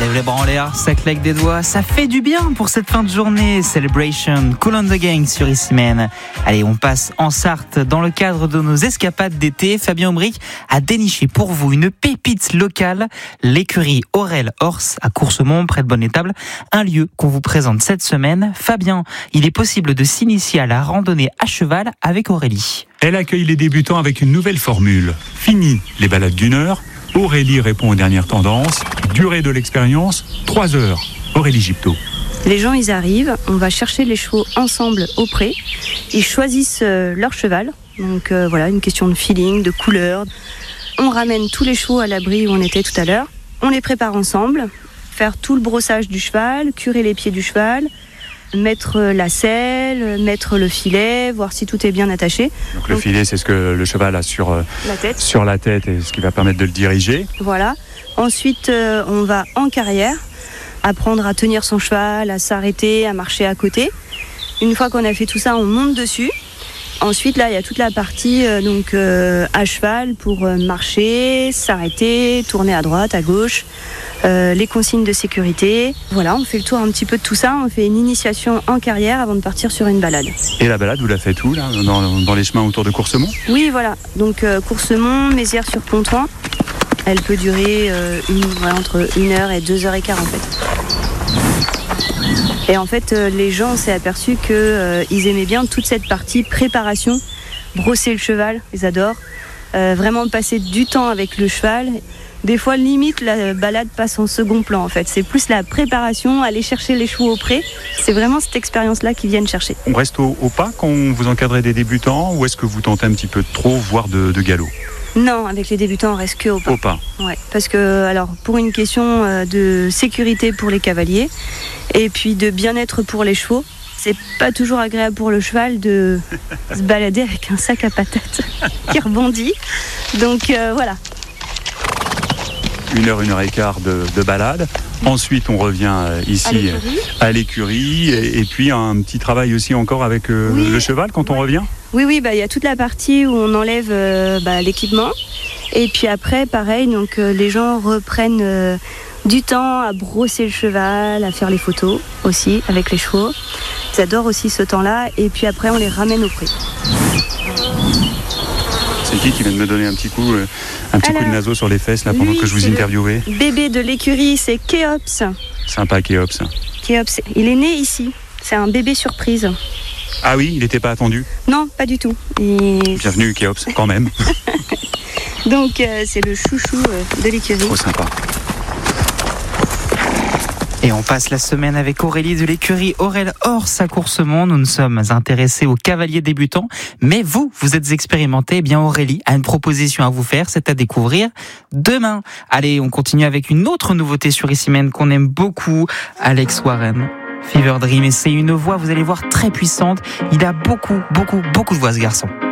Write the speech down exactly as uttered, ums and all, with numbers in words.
lève les bras en l'air, ça claque des doigts, ça fait du bien pour cette fin de journée. Celebration, Kool and the Gang sur Ici-Men. Allez, on passe en Sarthe. Dans le cadre de nos escapades d'été, Fabien Aubric a déniché pour vous une pépite locale, l'écurie Aurel Horse à Coursemont, près de Bonne-Étable. Un lieu qu'on vous présente cette semaine. Fabien, il est possible de s'initier à la randonnée à cheval avec Aurélie. Elle accueille les débutants avec une nouvelle formule. Fini les balades d'une heure. Aurélie répond aux dernières tendances. Durée de l'expérience, trois heures. Aurélie Gipto. Les gens, ils arrivent, on va chercher les chevaux ensemble au pré. Ils choisissent euh, leur cheval. Donc euh, voilà, une question de feeling, de couleur. On ramène tous les chevaux à l'abri où on était tout à l'heure. On les prépare ensemble. Faire tout le brossage du cheval, curer les pieds du cheval, mettre la selle, mettre le filet, voir si tout est bien attaché. Donc le Donc, filet, c'est ce que le cheval a sur la tête, sur la tête et ce qui va permettre de le diriger. Voilà. Ensuite, euh, on va en carrière, apprendre à tenir son cheval, à s'arrêter, à marcher à côté. Une fois qu'on a fait tout ça, on monte dessus. Ensuite, là, il y a toute la partie euh, donc euh, à cheval pour euh, marcher, s'arrêter, tourner à droite, à gauche, euh, les consignes de sécurité. Voilà, on fait le tour un petit peu de tout ça. On fait une initiation en carrière avant de partir sur une balade. Et la balade, vous la faites où, là, dans, dans les chemins autour de Coursemont ? Oui, voilà. Donc euh, Coursemont, Mézières-sur-Pontoin. Elle peut durer euh, une, voilà, entre une heure et deux heures et quart en fait. Et en fait, euh, les gens, on s'est aperçu qu'ils euh, aimaient bien toute cette partie préparation, brosser le cheval, ils adorent. Euh, vraiment passer du temps avec le cheval. Des fois, limite, la balade passe en second plan en fait. C'est plus la préparation, aller chercher les chevaux au pré. C'est vraiment cette expérience-là qu'ils viennent chercher. On reste au, au pas quand vous encadrez des débutants ou est-ce que vous tentez un petit peu trop, voire de, de galop ? Non, avec les débutants, on reste que au pas. Au pas. Ouais, parce que, alors, pour une question de sécurité pour les cavaliers et puis de bien-être pour les chevaux, c'est pas toujours agréable pour le cheval de se balader avec un sac à patates qui rebondit. Donc euh, voilà. Une heure, une heure et quart de, de balade. Ensuite, on revient ici à l'écurie, à l'écurie et, et puis un petit travail aussi encore avec euh, oui. le cheval quand ouais. on revient. Oui, oui, bah il y a toute la partie où on enlève euh, bah, l'équipement et puis après, pareil, donc euh, les gens reprennent euh, du temps à brosser le cheval, à faire les photos aussi avec les chevaux. Ils adorent aussi ce temps-là et puis après, on les ramène au pré. C'est qui qui vient de me donner un petit coup, euh, un petit Alors, coup de naseau sur les fesses là pendant lui, que je vous interviewais ? Bébé de l'écurie, c'est Kéops. Sympa Kéops. Kéops, il est né ici. C'est un bébé surprise. Ah oui, il n'était pas attendu ? Non, pas du tout. Et... Bienvenue Kéops, quand même. Donc euh, c'est le chouchou euh, de l'écurie. Trop sympa. Et on passe la semaine avec Aurélie de l'écurie Aurel Horse à Coursemont. Nous nous sommes intéressés aux cavaliers débutants. Mais vous, vous êtes expérimentés. Eh bien, Aurélie a une proposition à vous faire. C'est à découvrir demain. Allez, on continue avec une autre nouveauté sur Ici-Men qu'on aime beaucoup. Alex Warren. Fever Dream. Et c'est une voix, vous allez voir, très puissante. Il a beaucoup, beaucoup, beaucoup de voix, ce garçon.